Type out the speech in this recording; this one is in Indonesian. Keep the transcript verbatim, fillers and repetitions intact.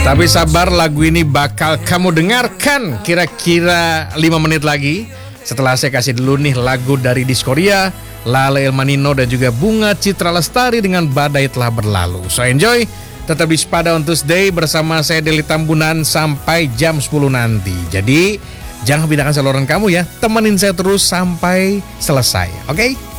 Tapi sabar, lagu ini bakal kamu dengarkan kira-kira lima menit lagi. Setelah saya kasih dulu nih lagu dari Diskoria, Lale El Manino dan juga Bunga Citra Lestari dengan Badai Telah Berlalu. So enjoy, tetap di Sepada on Tuesday bersama saya Deli Tambunan sampai jam sepuluh nanti. Jadi jangan pindahkan saluran kamu ya, temenin saya terus sampai selesai, oke? Okay?